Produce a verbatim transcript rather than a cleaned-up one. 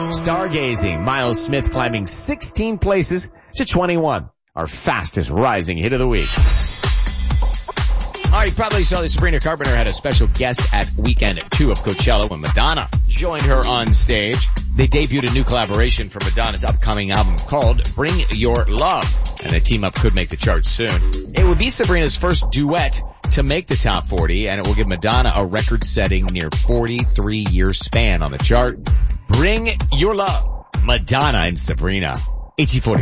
Stargazing, Miles Smith climbing sixteen places to twenty-one. Our fastest rising hit of the week. All right, you probably saw that Sabrina Carpenter had a special guest at weekend two of Coachella when Madonna joined her on stage. They debuted a new collaboration for Madonna's upcoming album called Bring Your Love, and the team up could make the charts soon. It would be Sabrina's first duet to make the top forty, and it will give Madonna a record-setting near forty-three year span on the chart. Bring Your Love, Madonna and Sabrina. eighteen forty